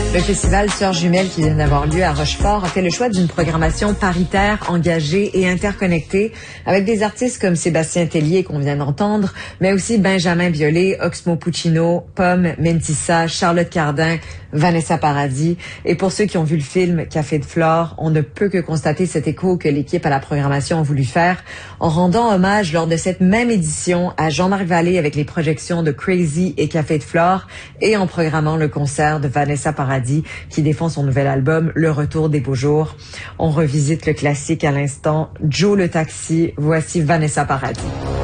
Le festival Sœurs Jumelles qui vient d'avoir lieu à Rochefort a fait le choix d'une programmation paritaire, engagée et interconnectée avec des artistes comme Sébastien Tellier qu'on vient d'entendre, mais aussi Benjamin Biolay, Oxmo Puccino, Pomme, Mentissa, Charlotte Cardin, Vanessa Paradis. Et pour ceux qui ont vu le film Café de Flore, on ne peut que constater cet écho que l'équipe à la programmation a voulu faire en rendant hommage lors de cette même édition à Jean-Marc Vallée avec les projections de Crazy et Café de Flore et en programmant le concert de Vanessa Paradis qui défend son nouvel album Le Retour des Beaux Jours. On revisite le classique à l'instant, Joe le Taxi. Voici Vanessa Paradis.